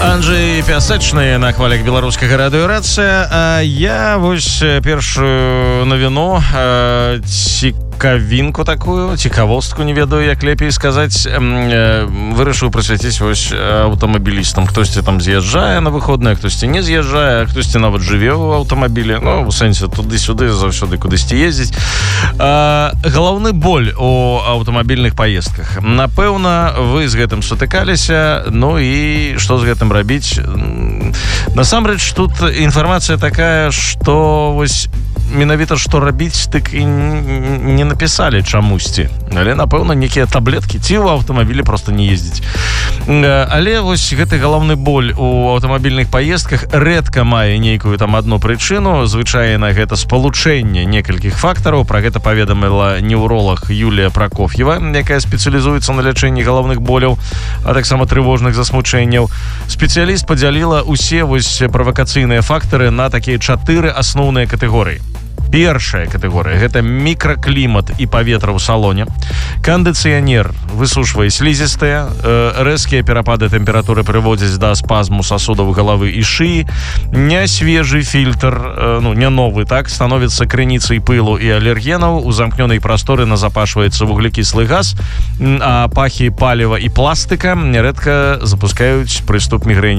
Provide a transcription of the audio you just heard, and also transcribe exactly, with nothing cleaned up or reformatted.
Анджей Пясэчны на хвалях беларускага радыёрацыя. А я вось першую навіну цікавінку такую, цікавостку, не ведаю, як лепей сказаць, вырашыў прысвяціць вось аўтамабілістам. Хтосьці там з'язджае на выходныя, хтосьці не з'язджае, хтосьці нават жыве ў аўтамабілі. Ну, у сэнсе туды-сюды заўсёды кудысьці ездзіць. Галаўны боль у аўтамабільных паездках. Напэўна, вы з гэтым сутыкаліся, ну і што з гэтым рабіць? Насамрэч, тут інфармацыя такая, што вось менавіта што рабіць, так і не напісалі чамусьці. Але, напэўна, некія таблеткі ці ў аўтамабілі проста не ездзіць. Але вось гэты галаўны боль у аўтамабільных паездках рэдка мае нейкую там адну прычыну. Звычайна гэта спалучэнне некалькіх фактараў. Пра гэта паведаміла неўролаг Юлія Пракоф'ева, якая спецыялізуецца на лячэнні галаўных боляў, а таксама трывожных засмучэнняў. Спецыяліст падзяліла ўсе вось правакацыйныя фактары на такія чатыры асноўныя катэгорыі. Першая катэгорыя – гэта мікраклімат і паветра ў салоне. Кандыцыянер высушвае слізістыя, рэзкія перапады тэмпературы прыводзяць да спазму сасудаў галавы і шыі. Нясвежы фільтр, ну, не новы, так, становіцца крыніцай пылу і алергенаў. У замкнёнай прасторы назапашваецца вуглекіслы газ, а пахі паліва і пластыка нярэдка запускаюць прыступ мігрэні.